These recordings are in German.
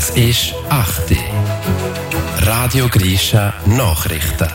Es ist 8 Uhr. Radio Grisha Nachrichten.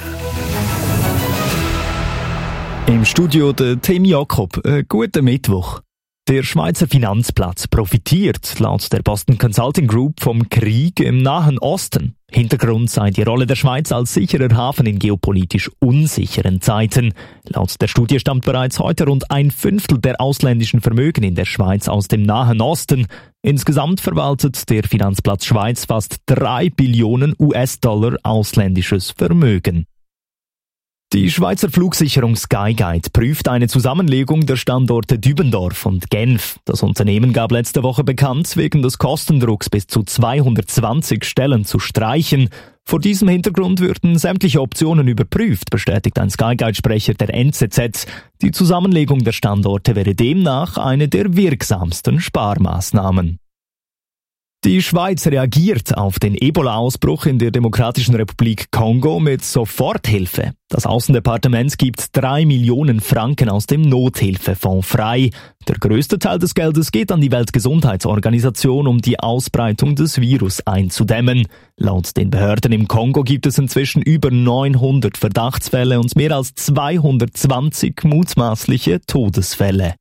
Im Studio der Tim Jakob. Guten Mittwoch. Der Schweizer Finanzplatz profitiert laut der Boston Consulting Group vom Krieg im Nahen Osten. Hintergrund sei die Rolle der Schweiz als sicherer Hafen in geopolitisch unsicheren Zeiten. Laut der Studie stammt bereits heute rund 1/5 der ausländischen Vermögen in der Schweiz aus dem Nahen Osten. Insgesamt verwaltet der Finanzplatz Schweiz fast 3 Billionen US-Dollar ausländisches Vermögen. Die Schweizer Flugsicherung Skyguide prüft eine Zusammenlegung der Standorte Dübendorf und Genf. Das Unternehmen gab letzte Woche bekannt, wegen des Kostendrucks bis zu 220 Stellen zu streichen. Vor diesem Hintergrund würden sämtliche Optionen überprüft, bestätigt ein Skyguide-Sprecher der NZZ. Die Zusammenlegung der Standorte wäre demnach eine der wirksamsten Sparmaßnahmen. Die Schweiz reagiert auf den Ebola-Ausbruch in der Demokratischen Republik Kongo mit Soforthilfe. Das Außendepartement gibt 3 Millionen Franken aus dem Nothilfefonds frei. Der größte Teil des Geldes geht an die Weltgesundheitsorganisation, um die Ausbreitung des Virus einzudämmen. Laut den Behörden im Kongo gibt es inzwischen über 900 Verdachtsfälle und mehr als 220 mutmaßliche Todesfälle.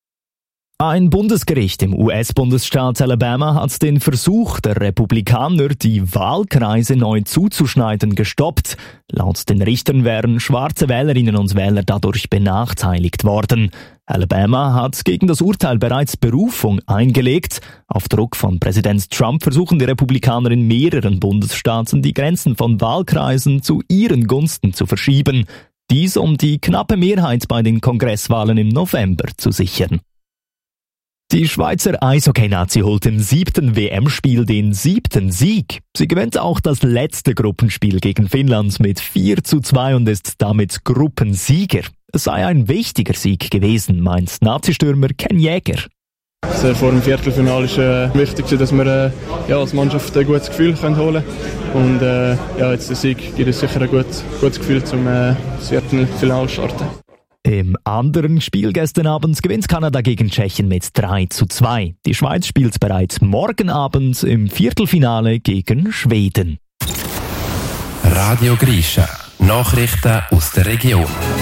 Ein Bundesgericht im US-Bundesstaat Alabama hat den Versuch der Republikaner, die Wahlkreise neu zuzuschneiden, gestoppt. Laut den Richtern wären schwarze Wählerinnen und Wähler dadurch benachteiligt worden. Alabama hat gegen das Urteil bereits Berufung eingelegt. Auf Druck von Präsident Trump versuchen die Republikaner in mehreren Bundesstaaten, die Grenzen von Wahlkreisen zu ihren Gunsten zu verschieben. Dies, um die knappe Mehrheit bei den Kongresswahlen im November zu sichern. Die Schweizer Eishockey-Nazi holt im 7. WM-Spiel den 7. Sieg. Sie gewinnt auch das letzte Gruppenspiel gegen Finnland mit 4:2 und ist damit Gruppensieger. Es sei ein wichtiger Sieg gewesen, meint Nazi-Stürmer Ken Jäger. Also vor dem Viertelfinale ist wichtig, dass wir als Mannschaft ein gutes Gefühl holen können. Und jetzt der Sieg gibt uns sicher ein gutes Gefühl, zum das Viertelfinale zu starten. Im anderen Spiel gestern Abend gewinnt Kanada gegen Tschechien mit 3:2. Die Schweiz spielt bereits morgen Abend im Viertelfinale gegen Schweden. Radio Grisha Nachrichten aus der Region.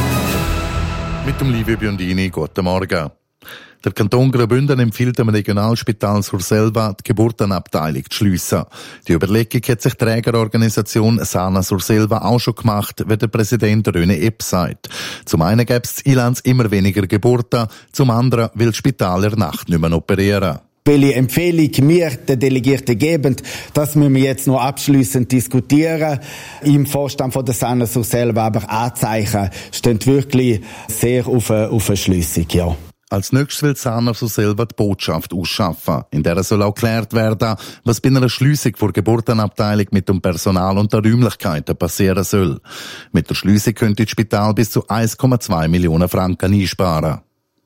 Mit dem Livio Biondini, guten Morgen. Der Kanton Graubünden empfiehlt dem Regionalspital Surselva, die Geburtenabteilung zu schliessen. Die Überlegung hat sich die Trägerorganisation Sana Surselva auch schon gemacht, wie der Präsident René Epp sagt. Zum einen gäbe es in Ilanz immer weniger Geburten, zum anderen will das Spital in der Nacht nicht mehr operieren. Welche Empfehlung wir den Delegierten geben, das müssen wir jetzt noch abschliessend diskutieren. Im Vorstand von der Sana Surselva aber Anzeichen stehen wirklich sehr auf eine Schliessung, ja. Als nächstes will Sana Surselva die Botschaft ausschaffen. In der soll auch geklärt werden, was bei einer Schliessung der Geburtenabteilung mit dem Personal und den Räumlichkeiten passieren soll. Mit der Schliessung könnte das Spital bis zu 1,2 Millionen Franken einsparen.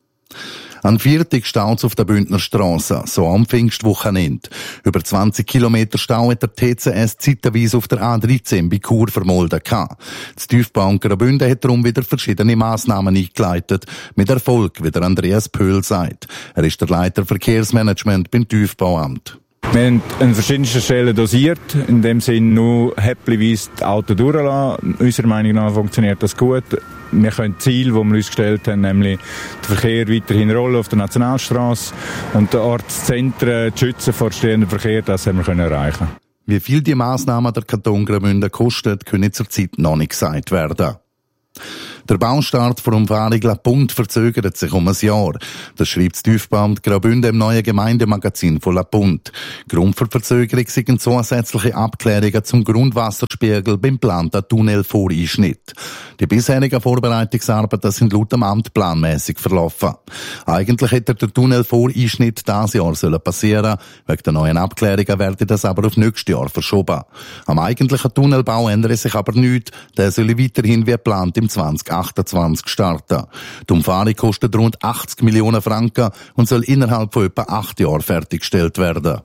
An Viertig staut es auf der Bündner Strasse, so am Pfingstwochenende. Über 20 Kilometer Stau hat der TCS zeitweise auf der A13 bei Chur vermolden gehabt. Das Tiefbauamt Graubünden hat darum wieder verschiedene Massnahmen eingeleitet. Mit Erfolg, wie der Andreas Pöhl sagt. Er ist der Leiter Verkehrsmanagement beim Tiefbauamt. Wir haben an verschiedensten Stellen dosiert, in dem Sinn nur häppchenweise die Autos durchlassen. Unserer Meinung nach funktioniert das gut. Wir können die Ziele, die wir uns gestellt haben, nämlich den Verkehr weiterhin rollen auf der Nationalstrasse und die Ortszentren schützen vor stehendem Verkehr, das haben wir erreichen. Wie viel die Massnahmen der Kanton Graubünden kostet, können zurzeit noch nicht gesagt werden. Der Baustart der Umfahrung La Punt verzögert sich um ein Jahr. Das schreibt das Tiefbauamt Graubünden im neuen Gemeindemagazin von La Punt. Grund für die Verzögerung sind zusätzliche Abklärungen zum Grundwasserspiegel beim geplanten Tunnelvoreinschnitt. Die bisherigen Vorbereitungsarbeiten sind laut dem Amt planmäßig verlaufen. Eigentlich hätte der Tunnelvoreinschnitt dieses Jahr passieren. Wegen der neuen Abklärungen werde das aber auf nächstes Jahr verschoben. Am eigentlichen Tunnelbau ändere sich aber nichts. Der soll weiterhin wie geplant im 2028 starten. Die Umfahrung kostet rund 80 Millionen Franken und soll innerhalb von etwa 8 Jahren fertiggestellt werden.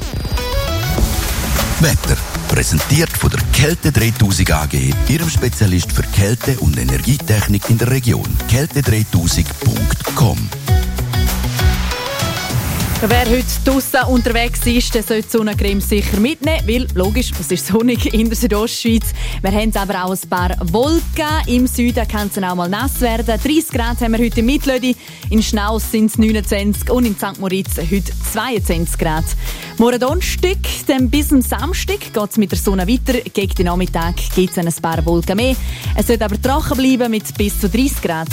Wetter. Präsentiert von der Kälte 3000 AG, Ihrem Spezialist für Kälte- und Energietechnik in der Region. Kälte3000.com Wer heute draussen unterwegs ist, der sollte die Sonnencreme sicher mitnehmen, weil, logisch, es ist sonnig in der Südostschweiz. Wir haben aber auch ein paar Wolken. Im Süden kann es auch mal nass werden. 30 Grad haben wir heute in Mittlödi, in Schnaus sind es 29 und in St. Moritz heute 22 Grad. Morgen Donnerstag, dann bis am Samstag geht es mit der Sonne weiter. Gegen den Nachmittag gibt es ein paar Wolken mehr. Es wird aber trocken bleiben mit bis zu 30 Grad.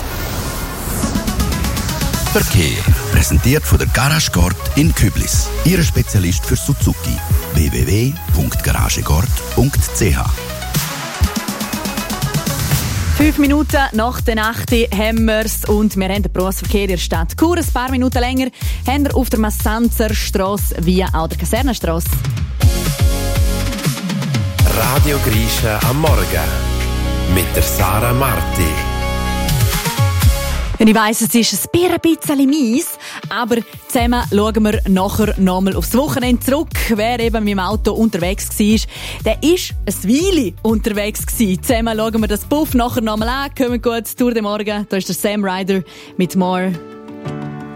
Verkehr. Präsentiert von der Garage Gord in Küblis. Ihr Spezialist für Suzuki. www.garagegord.ch 5 Minuten nach der 8 haben wir es und wir haben den Berufsverkehr in der Stadt Chur. Ein paar Minuten länger haben wir auf der Massanzerstrasse wie auch der Kasernenstrasse. Radio Grisha am Morgen mit der Sarah Marti. Ich weiss, es ist ein bisschen mies, aber zusammen schauen wir nachher nochmal aufs Wochenende zurück. Wer eben mit dem Auto unterwegs war, der ist ein Weile unterwegs gewesen. Zusammen schauen wir das Puff nachher nochmal an. Kommen gut durch den Morgen. Da ist der Sam Ryder mit «More».